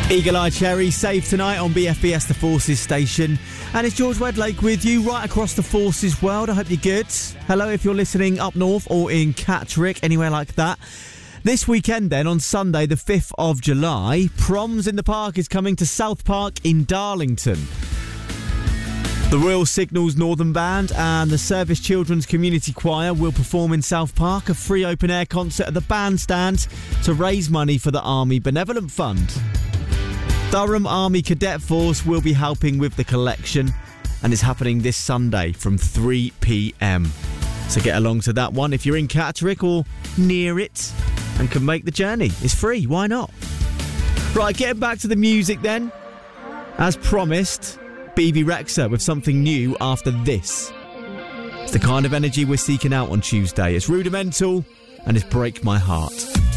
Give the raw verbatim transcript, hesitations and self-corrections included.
Eagle Eye Cherry, Save Tonight on B F B S, the Forces station. And it's George Wedlake with you right across the Forces world. I hope you're good. Hello if you're listening up north or in Catterick, anywhere like that. This weekend then, on Sunday the fifth of July, Proms in the Park is coming to South Park in Darlington. The Royal Signals Northern Band and the Service Children's Community Choir will perform in South Park, a free open-air concert at the bandstand to raise money for the Army Benevolent Fund. Durham Army Cadet Force will be helping with the collection and is happening this Sunday from three p.m. So get along to that one if you're in Catterick or near it and can make the journey. It's free, why not? Right, getting back to the music then. As promised, B B Rexha with something new after this. It's the kind of energy we're seeking out on Tuesday. It's Rudimental and it's Break My Heart.